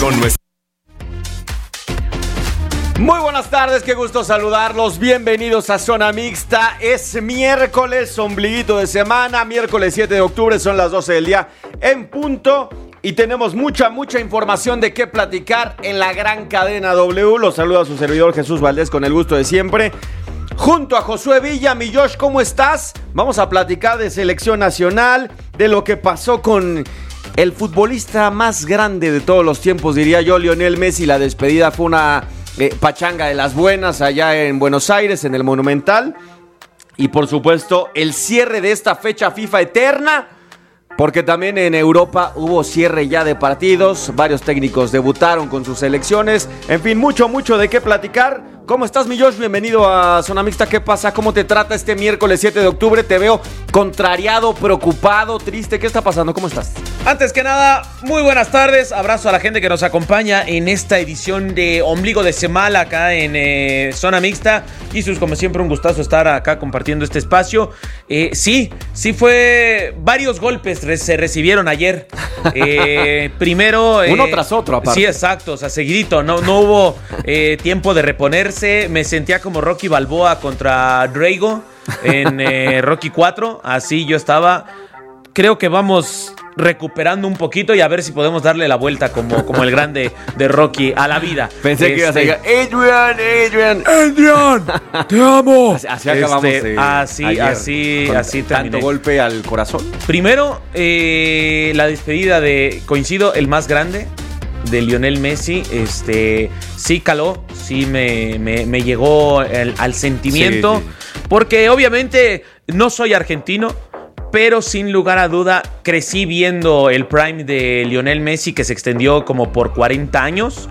con nuestro... Muy buenas tardes, qué gusto saludarlos. Bienvenidos a Zona Mixta. Es miércoles, ombliguito de semana, miércoles 7 de octubre, son las 12 del día en punto. Y tenemos mucha información de qué platicar en la gran cadena W. Los saluda su servidor Jesús Valdés con el gusto de siempre. Junto a Josué Villa, mi Josh, ¿cómo estás? Vamos a platicar de selección nacional, de lo que pasó con el futbolista más grande de todos los tiempos, diría yo, Lionel Messi. La despedida fue una pachanga de las buenas allá en Buenos Aires, en el Monumental. Y por supuesto, el cierre de esta fecha FIFA eterna, porque también en Europa hubo cierre ya de partidos. Varios técnicos debutaron con sus selecciones. En fin, mucho de qué platicar. ¿Cómo estás, mi Josh? Bienvenido a Zona Mixta. ¿Qué pasa? ¿Cómo te trata este miércoles 7 de octubre? Te veo contrariado, preocupado, triste. ¿Qué está pasando? ¿Cómo estás? Antes que nada, muy buenas tardes. Abrazo a la gente que nos acompaña en esta edición de Ombligo de Semana acá en Zona Mixta. Jesús, como siempre, un gustazo estar acá compartiendo este espacio. Sí fue varios golpes se recibieron ayer. Primero... uno tras otro, aparte. Sí, exacto, o sea, seguidito. No hubo tiempo de reponerse. Me sentía como Rocky Balboa contra Drago en Rocky 4. Así yo estaba. Creo que vamos recuperando un poquito y a ver si podemos darle la vuelta como el grande de Rocky a la vida. Pensé que ibas a decir Adrian, te amo. Así acabamos así terminé. Tanto golpe al corazón. Primero, la despedida de, coincido, el más grande, de Lionel Messi. Sí caló, sí me llegó al sentimiento, sí. Porque obviamente no soy argentino, pero sin lugar a duda crecí viendo el prime de Lionel Messi, que se extendió como por 40 años.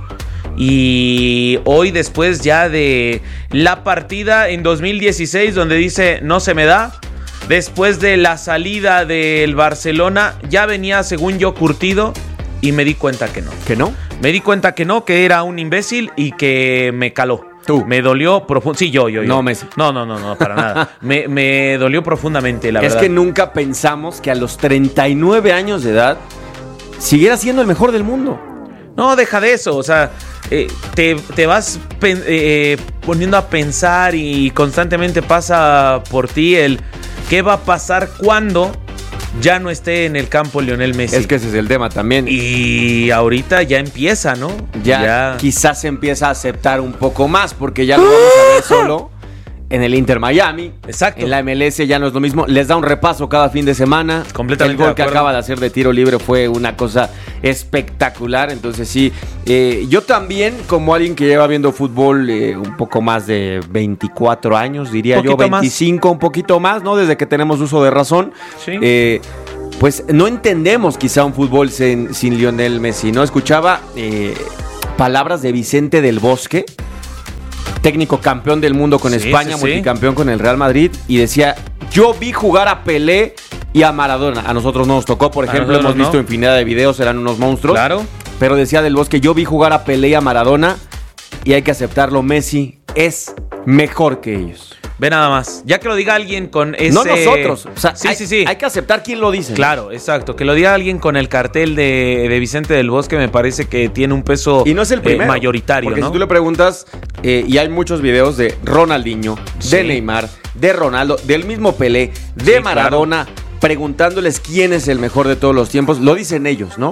Y hoy, después ya de la partida en 2016, donde dice no se me da, después de la salida del Barcelona, ya venía, según yo, curtido, y me di cuenta que no. ¿Que no? Me di cuenta que no, que era un imbécil y que me caló. ¿Tú? Me dolió profundamente. Sí, yo. No, Messi. No, para nada. Me dolió profundamente, la verdad. Es que nunca pensamos que a los 39 años de edad siguiera siendo el mejor del mundo. No, deja de eso, o sea, te vas poniendo a pensar y constantemente pasa por ti el qué va a pasar cuando ya no esté en el campo Lionel Messi. Es que ese es el tema también. Y ahorita ya empieza, ¿no? Ya quizás se empieza a aceptar un poco más, porque ya lo vamos a ver solo en el Inter Miami. Exacto. En la MLS ya no es lo mismo. Les da un repaso cada fin de semana. Completamente. El gol que acaba de hacer de tiro libre fue una cosa espectacular. Entonces sí, yo también, como alguien que lleva viendo fútbol un poco más de 24 años, diría yo, 25, más. Un poquito más, ¿no? Desde que tenemos uso de razón. Sí. Pues no entendemos quizá un fútbol sin Lionel Messi, ¿no? Escuchaba palabras de Vicente del Bosque, técnico campeón del mundo con España, multicampeón con el Real Madrid, y decía, yo vi jugar a Pelé y a Maradona. A nosotros no nos tocó, por ejemplo, hemos visto infinidad de videos, eran unos monstruos. Claro. Pero decía del Bosque, yo vi jugar a Pelé y a Maradona, y hay que aceptarlo, Messi es mejor que ellos. Ve nada más, ya que lo diga alguien con ese... No nosotros, o sea, sí. Hay que aceptar quién lo dice. Claro, exacto, que lo diga alguien con el cartel de Vicente del Bosque me parece que tiene un peso y no es el primero, mayoritario, porque ¿no? Si tú le preguntas, y hay muchos videos de Ronaldinho, de Neymar, de Ronaldo, del mismo Pelé, de Maradona, claro, preguntándoles quién es el mejor de todos los tiempos, lo dicen ellos, ¿no?